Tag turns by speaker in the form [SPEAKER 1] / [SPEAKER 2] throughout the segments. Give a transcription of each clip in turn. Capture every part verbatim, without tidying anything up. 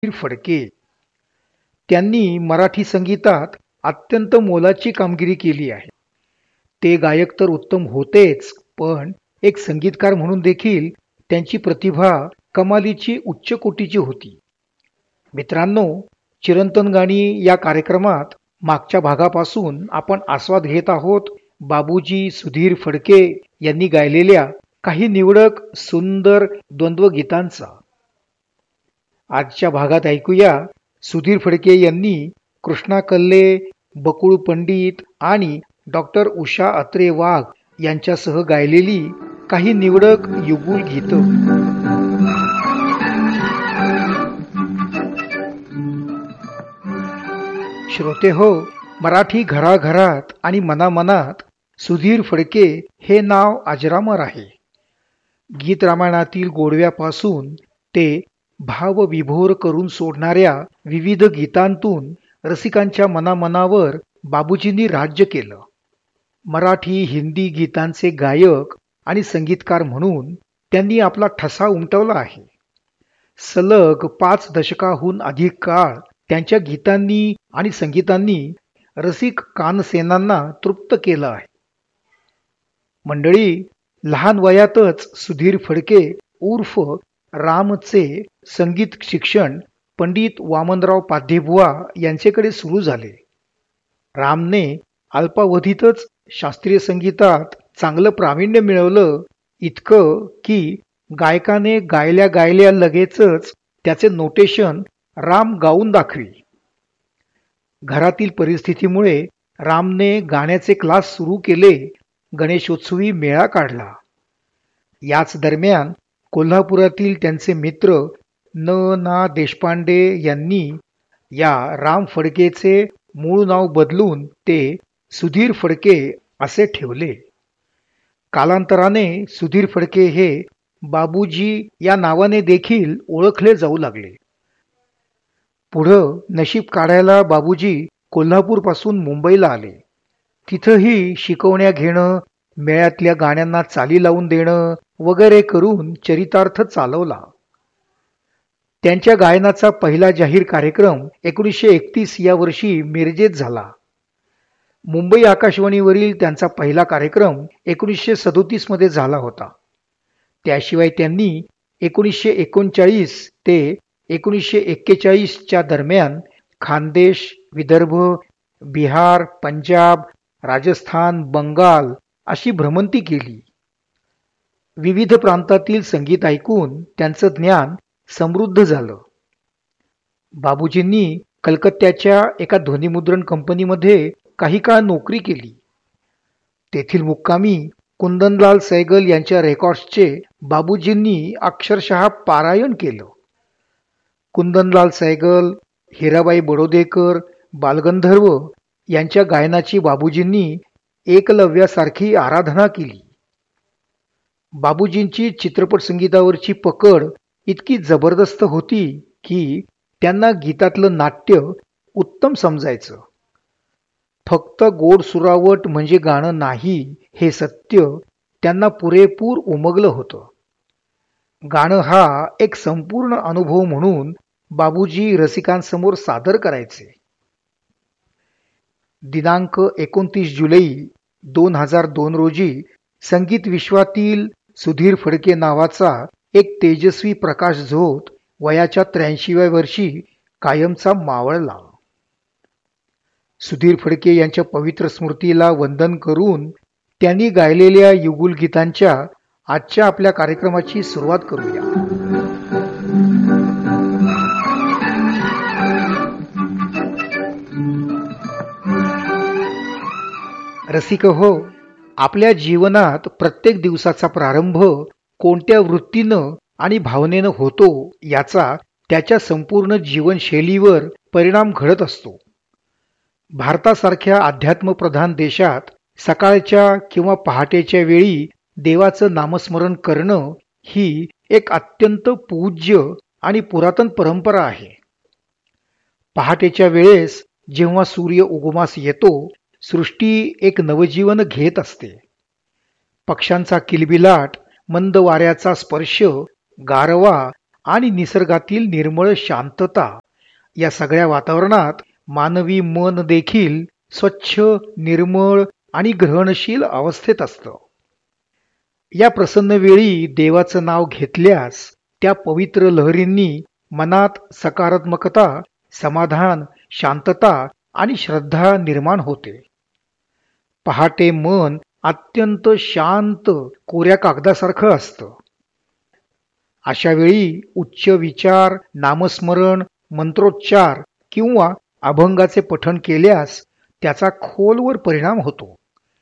[SPEAKER 1] फडके. त्यांनी मराठी संगीतात अत्यंत मोलाची कामगिरी केली आहे. ते गायक तर उत्तम होतेच, पण एक संगीतकार म्हणून देखील त्यांची प्रतिभा कमालीची उच्च कोटीची होती. मित्रांनो, चिरंतन गाणी या कार्यक्रमात मागच्या भागापासून आपण आस्वाद घेत आहोत बाबूजी सुधीर फडके यांनी गायलेल्या काही निवडक सुंदर द्वंद्व गीतांचा. आजच्या भागात ऐकूया सुधीर फडके यांनी कृष्णा कल्ले, बकुळ पंडित आणि डॉक्टर उषा अत्रे वाघ यांच्यासह गायलेली काही निवडक युगुल गीत. श्रोते हो, मराठी घराघरात आणि मनामनात सुधीर फडके हे नाव अजरामर आहे. गीत रामायणातील गोडव्यापासून ते भावविभोर करून सोडणाऱ्या विविध गीतांतून रसिकांच्या मनामनावर बाबूजींनी राज्य केलं. मराठी हिंदी गीतांचे गायक आणि संगीतकार म्हणून त्यांनी आपला ठसा उमटवला आहे. सलग पाच दशकाहून अधिक काळ त्यांच्या गीतांनी आणि संगीतांनी रसिक कानसेनांना तृप्त केलं आहे. मंडळी, लहान वयातच सुधीर फडके उर्फ रामचे संगीत शिक्षण पंडित वामनराव पाध्येबुवा यांच्याकडे सुरू झाले. रामने अल्पावधीतच शास्त्रीय संगीतात चांगलं प्रावीण्य मिळवलं, इतकं की गायकाने गायल्या गायल्या लगेचच त्याचे नोटेशन राम गाऊन दाखवी. घरातील परिस्थितीमुळे रामने गाण्याचे क्लास सुरू केले, गणेशोत्सवी मेळा काढला. याच दरम्यान कोल्हापुरातील त्यांचे मित्र न ना देशपांडे यांनी या राम फडकेचे मूळ नाव बदलून ते सुधीर फडके असे ठेवले. कालांतराने सुधीर फडके हे बाबूजी या नावाने देखील ओळखले जाऊ लागले. पुढं नशीब काढायला बाबूजी कोल्हापूर पासून मुंबईला आले. तिथंही शिकवण्या घेणं, मेळ्यातल्या गाण्यांना चाली लावून देणं वगैरे करून चरितार्थ चालवला. त्यांच्या गायनाचा पहिला जाहीर कार्यक्रम एकोणीसशे एकतीस या वर्षी मिरजेत झाला. मुंबई आकाशवाणीवरील त्यांचा पहिला कार्यक्रम एकोणीसशे सदोतीस मध्ये झाला होता. त्याशिवाय त्यांनी एकोणीसशे एकोणचाळीस ते एकोणीसशे एक्केचाळीसच्या दरम्यान खानदेश, विदर्भ, बिहार, पंजाब, राजस्थान, बंगाल अशी भ्रमंती केली. विविध प्रांतातील संगीत ऐकून त्यांचं ज्ञान समृद्ध झालं. बाबूजींनी कलकत्त्याच्या एका ध्वनिमुद्रण कंपनीमध्ये काही काळ नोकरी केली. तेथील मुक्कामी कुंदनलाल सैगल यांच्या रेकॉर्ड्सचे बाबूजींनी अक्षरशः पारायण केलं. कुंदनलाल सैगल, हिराबाई बडोदेकर, बालगंधर्व यांच्या गायनाची बाबूजींनी एकलव्यासारखी आराधना केली. बाबूजींची चित्रपट संगीतावरची पकड इतकी जबरदस्त होती की त्यांना गीतातलं नाट्य उत्तम समजायचं. फक्त गोड सुरावट म्हणजे गाणं नाही हे सत्य त्यांना पुरेपूर उमगलं होतं. गाणं हा एक संपूर्ण अनुभव म्हणून बाबूजी रसिकांसमोर सादर करायचे. दिनांक एकोणतीस जुलै दोन हजार दोन रोजी संगीत विश्वातील सुधीर फडके नावाचा एक तेजस्वी प्रकाश झोत वयाच्या त्र्याऐंशीव्या वर्षी कायमचा मावळला. सुधीर फडके यांच्या पवित्र स्मृतीला वंदन करून त्यांनी गायलेल्या युगुल गीतांच्या आजच्या आपल्या कार्यक्रमाची सुरुवात करूया. रसिक हो, आपल्या जीवनात प्रत्येक दिवसाचा प्रारंभ कोणत्या वृत्तीनं आणि भावनेनं होतो याचा त्याच्या संपूर्ण जीवनशैलीवर परिणाम घडत असतो. भारतासारख्या अध्यात्मप्रधान देशात सकाळच्या किंवा पहाटेच्या वेळी देवाचं नामस्मरण करणं ही एक अत्यंत पूज्य आणि पुरातन परंपरा आहे. पहाटेच्या वेळेस जेव्हा सूर्य उगमास येतो, सृष्टी एक नवजीवन घेत असते. पक्ष्यांचा किलबिलाट, मंद वाऱ्याचा स्पर्श, गारवा आणि निसर्गातील निर्मळ शांतता या सगळ्या वातावरणात मानवी मन देखील स्वच्छ, निर्मळ आणि ग्रहणशील अवस्थेत असतं. या प्रसन्न वेळी देवाचं नाव घेतल्यास त्या पवित्र लहरींनी मनात सकारात्मकता, समाधान, शांतता आणि श्रद्धा निर्माण होते. पहाटे मन अत्यंत शांत, कोऱ्या कागदासारखं असतं. अशा वेळी उच्च विचार, नामस्मरण, मंत्रोच्चार किंवा अभंगाचे पठण केल्यास त्याचा खोलवर परिणाम होतो.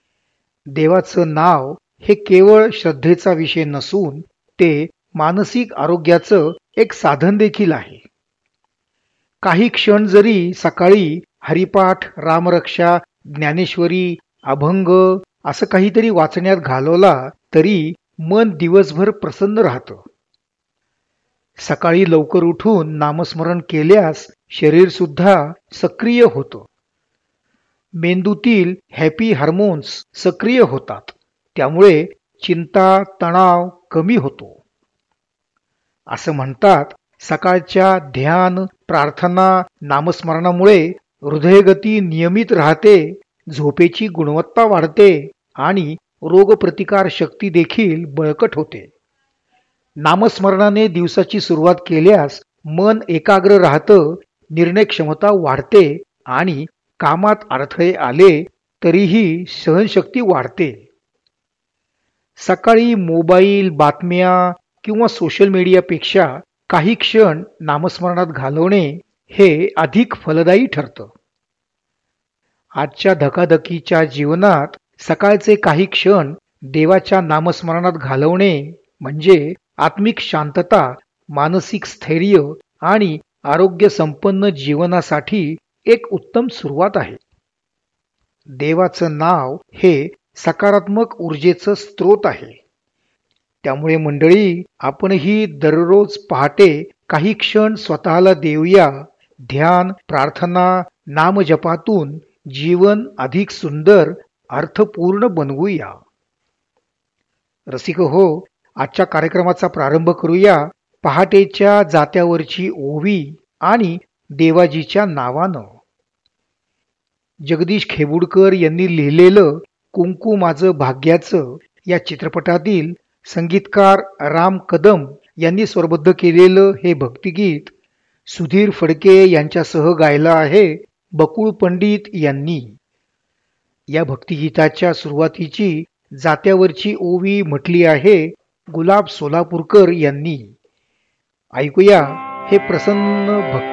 [SPEAKER 1] देवाचं नाव हे केवळ श्रद्धेचा विषय नसून ते मानसिक आरोग्याचं एक साधन देखील आहे. काही क्षण जरी सकाळी हरिपाठ, रामरक्षा, ज्ञानेश्वरी, अभंग असं काहीतरी वाचण्यात घालवला तरी मन दिवसभर प्रसन्न राहतं. सकाळी लवकर उठून नामस्मरण केल्यास शरीर सुद्धा सक्रिय होतं. मेंदूतील हॅपी हार्मोन्स सक्रिय होतात. त्यामुळे चिंता, तणाव कमी होतो. असं म्हणतात, सकाळच्या ध्यान, प्रार्थना, नामस्मरणामुळे हृदयगती नियमित राहते, झोपेची गुणवत्ता वाढते आणि रोगप्रतिकार शक्ती देखील बळकट होते. नामस्मरणाने दिवसाची सुरुवात केल्यास मन एकाग्र राहतं, निर्णय क्षमता वाढते आणि कामात अडथळे आले तरीही सहनशक्ती वाढते. सकाळी मोबाईल, बातम्या किंवा सोशल मीडियापेक्षा काही क्षण नामस्मरणात घालवणे हे अधिक फलदायी ठरतं. आजच्या धकाधकीच्या जीवनात सकाळचे काही क्षण देवाच्या नामस्मरणात घालवणे म्हणजे आत्मिक शांतता, मानसिक स्थैर्य आणि आरोग्य संपन्न जीवनासाठी एक उत्तम सुरुवात आहे. देवाचं नाव हे सकारात्मक ऊर्जेचं स्रोत आहे. त्यामुळे मंडळी, आपणही दररोज पहाटे काही क्षण स्वतःला देऊया. ध्यान, प्रार्थना, नामजपातून जीवन अधिक सुंदर, अर्थपूर्ण बनवूया. रसिक हो, आजच्या कार्यक्रमाचा प्रारंभ करूया पहाटेच्या जात्यावरची ओवी आणि देवाजीच्या नावानं. जगदीश खेबुडकर यांनी लिहिलेलं कुंकू माझं भाग्याचं या चित्रपटातील संगीतकार राम कदम यांनी स्वरबद्ध केलेलं हे भक्तिगीत सुधीर फडके यांच्यासह गायलं आहे बकुळ पंडित यांनी. या भक्तिगीताच्या सुरुवातीची जात्यावरची ओवी म्हटली आहे गुलाब सोलापूरकर यांनी. ऐकूया हे प्रसन्न भक्ती.